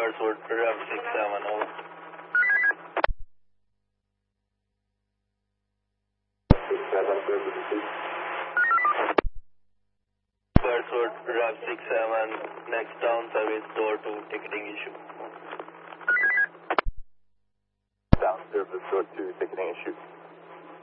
Beresford, Rev 67, over. 67, clear for pursuit. Beresford, Rev 67, next down service, door 2, ticketing issue. Down service, door 2, ticketing issue.